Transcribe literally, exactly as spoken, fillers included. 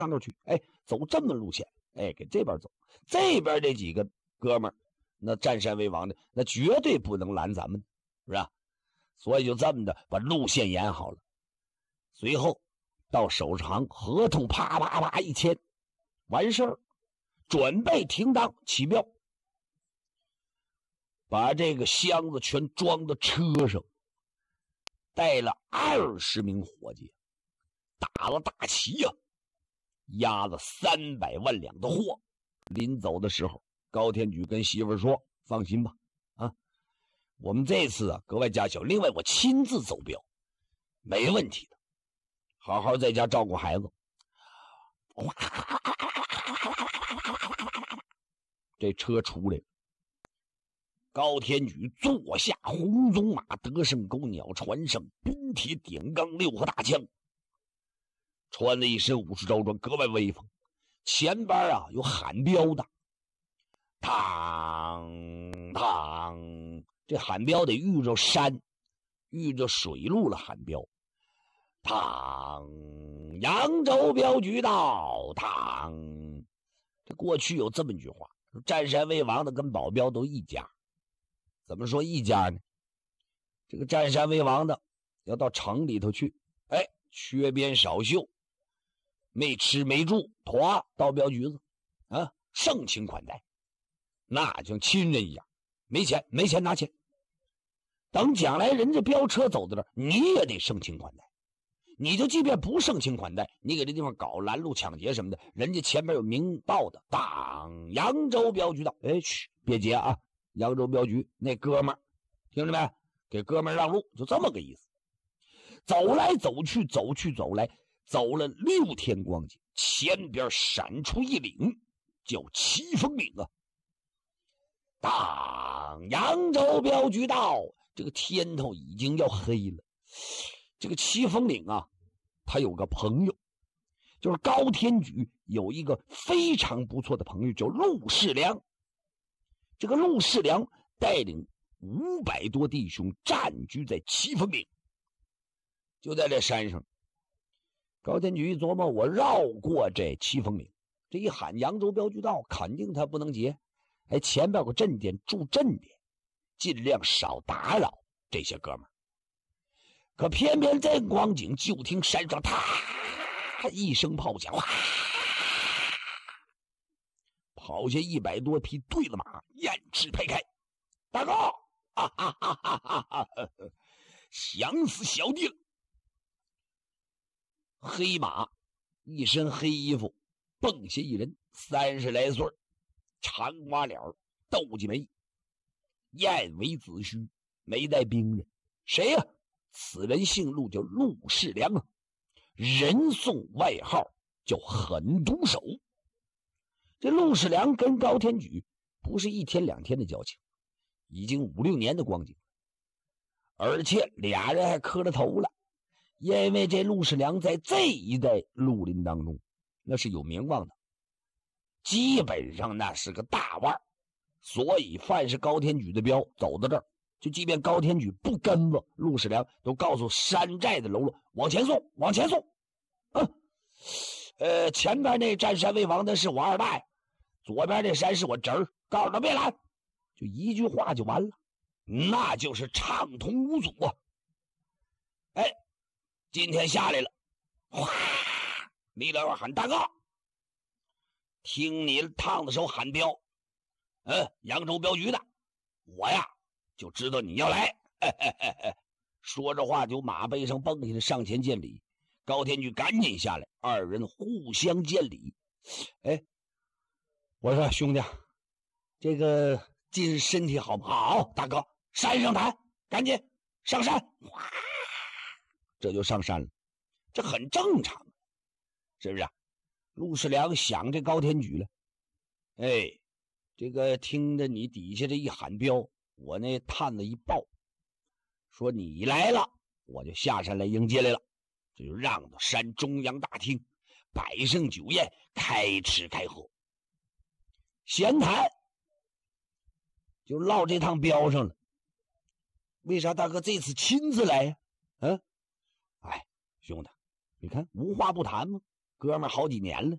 头去，哎，走这么路线，哎，给这边走。这边这几个哥们儿，那占山为王的，那绝对不能拦咱们，是吧？所以就这么的把路线演好了。随后到首长，合同啪啪啪一签，完事儿，准备停当起标，把这个箱子全装到车上，带了二十名伙计，打了大旗呀、啊，押了三百万两的货。临走的时候，高天举跟媳妇说：“放心吧，啊，我们这次啊格外加小，另外我亲自走标，没问题的，好好在家照顾孩子。”这车出来了，高天举坐下红鬃马，得胜狗鸟传上冰铁点钢六合大枪，穿了一身武士着装，格外威风。前边啊有喊标的，嘡嘡，这喊标得遇着山遇着水路了，喊标嘡，扬州镖局到嘡。这过去有这么一句话，占山为王的跟保镖都一家。怎么说一家呢？这个占山为王的要到城里头去，哎，缺边少绣，没吃没住，妥到镖局子啊，盛情款待，那像亲人一样。没钱没钱拿钱，等将来人家镖车走到这儿，你也得盛情款待。你就即便不盛情款待，你给这地方搞拦路抢劫什么的，人家前面有明报的，当扬州镖局到，哎，嘘，别急啊，扬州镖局那哥们儿，听着没？给哥们儿让路，就这么个意思。走来走去，走去走来，走了六天光景，前边闪出一岭，叫七峰岭啊。当扬州镖局到，这个天头已经要黑了。这个七峰岭啊，他有个朋友，就是高天举有一个非常不错的朋友叫陆世良。这个陆世良带领五百多弟兄占据在七峰岭，就在这山上。高天举一琢磨，我绕过这七峰岭，这一喊扬州镖局到，肯定他不能劫。哎，前边有个阵点，驻阵点，尽量少打扰这些哥们儿。可偏偏这光景，就听山上啪一声炮响，哇，跑下一百多匹对了马，雁翅排开。大哥，哈哈哈哈哈哈，想死小弟了！黑马，一身黑衣服，蹦下一人，三十来岁，长瓜脸，斗鸡眉，燕尾子须，没带兵刃。谁呀、啊？此人姓陆，叫陆世良啊，人送外号叫狠毒手。这陆世良跟高天举不是一天两天的交情，已经五六年的光景，而且俩人还磕了头了。因为这陆世良在这一带绿林当中那是有名望的，基本上那是个大腕，所以凡是高天举的镖走到这儿，就即便高天举不跟着，陆世良都告诉山寨的喽啰往前送，往前送。嗯，呃，前边那占山为王的是我二大爷，左边这山是我侄儿，告诉他别拦，就一句话就完了，那就是畅通无阻啊。哎，今天下来了，哗，李老二喊大哥，听你烫的时候喊镖，嗯，扬州镖局的，我呀就知道你要来，嘿嘿嘿嘿。说着话就马背上蹦起来上前见礼。高天举赶紧下来，二人互相见礼。哎，我说兄弟，这个近身体好不好？大哥，山上谈，赶紧上山。哇，这就上山了，这很正常，是不是？陆世良想这高天举了，哎，这个听着你底下这一喊镖，我那探子一报，说你来了，我就下山来迎接来了。这就让到山中央大厅，摆上酒宴，开吃开喝，闲谈，就落这趟镖上了。为啥大哥这次亲自来呀？嗯，哎，兄弟，你看无话不谈吗？哥们儿好几年了，